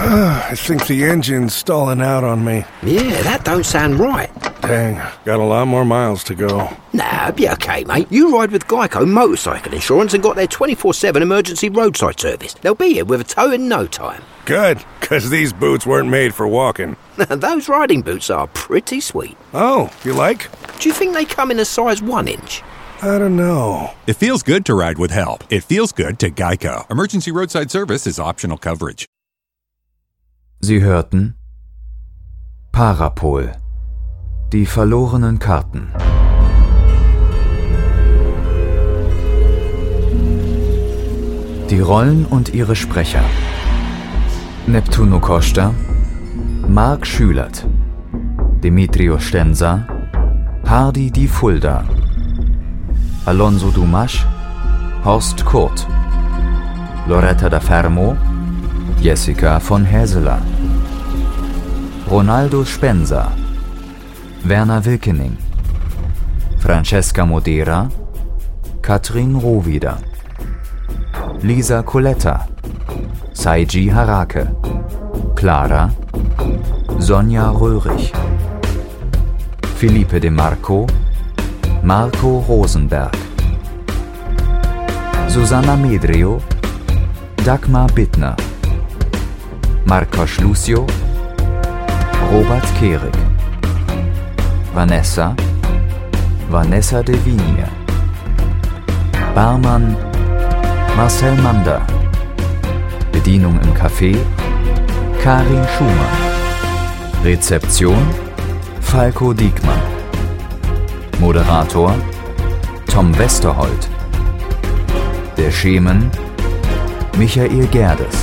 I think the engine's stalling out on me. Yeah, that don't sound right. Dang, got a lot more miles to go. Nah, be okay, mate. You ride with Geico Motorcycle Insurance and got their 24/7 emergency roadside service. They'll be here with a tow in no time. Good, because these boots weren't made for walking. Those riding boots are pretty sweet. Oh, you like? Do you think they come in a size 1 inch? I don't know. It feels good to ride with help. It feels good to Geico. Emergency roadside service is optional coverage. Sie hörten Parapol, die verlorenen Karten. Die Rollen und ihre Sprecher: Neptuno Costa, Marc Schülert, Demetrio Stenza, Hardy Di Fulda, Alonso Dumas, Horst Kurt, Loretta da Fermo, Jessica von Häseler, Ronaldo Spencer, Werner Wilkening, Francesca Modera, Katrin Rohwieder, Lisa Coletta, Saiji Harake, Clara, Sonja Röhrig, Felipe De Marco, Marco Rosenberg, Susanna Medrio, Dagmar Bittner, Marcos Lucio, Robert Kehrig, Vanessa de Vigne, Barmann Marcel Mander, Bedienung im Café Karin Schumann, Rezeption Falco Diekmann, Moderator Tom Westerholt, der Schemen Michael Gerdes,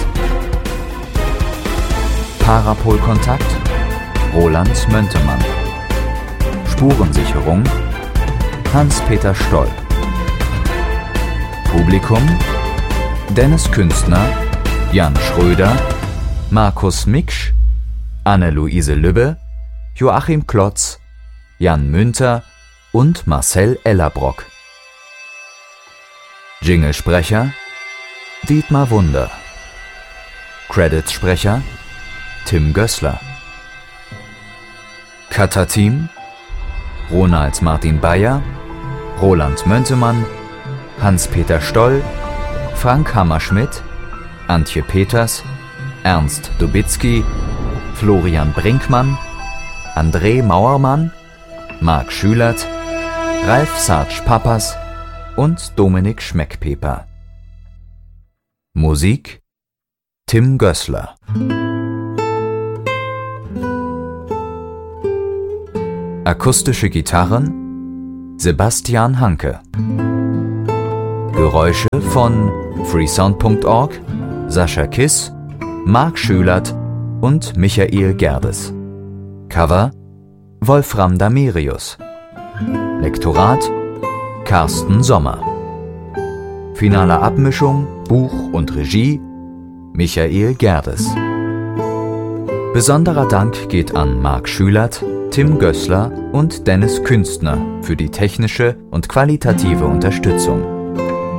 Parapol-Kontakt Roland Möntemann, Spurensicherung Hans-Peter Stoll, Publikum Dennis Künstner, Jan Schröder, Markus Miksch, Anne-Luise Lübbe, Joachim Klotz, Jan Münter und Marcel Ellerbrock. Jingle-Sprecher Dietmar Wunder, Credits-Sprecher Tim Gößler, Cutter-Team Ronald Martin Bayer, Roland Möntemann, Hans-Peter Stoll, Frank Hammerschmidt, Antje Peters, Ernst Dubitzky, Florian Brinkmann, André Mauermann, Marc Schülert, Ralf Sarge Pappas und Dominik Schmeckpeper. Musik Tim Gößler. Akustische Gitarren Sebastian Hanke. Geräusche von freesound.org, Sascha Kiss, Marc Schülert und Michael Gerdes. Cover Wolfram Damerius. Lektorat Carsten Sommer. Finale Abmischung, Buch und Regie Michael Gerdes. Besonderer Dank geht an Marc Schülert, Tim Gößler und Dennis Künstner für die technische und qualitative Unterstützung.